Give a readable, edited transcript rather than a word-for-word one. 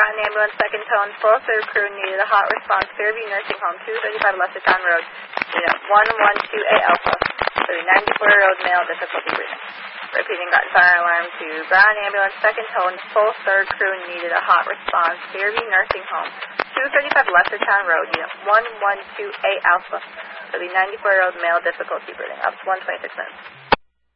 Groton Ambulance, second tone, full third crew needed a hot response, Fairview Nursing Home, 235 Lessertown Road, unit 112A Alpha, for the 94-year-old male, difficulty breathing. Repeating, Groton Fire Alarm to Groton Ambulance, second tone, full third crew needed a hot response, Fairview Nursing Home, 235 Lessertown Road, unit 112A Alpha, for the 94-year-old male, difficulty breathing. Up to 126 minutes.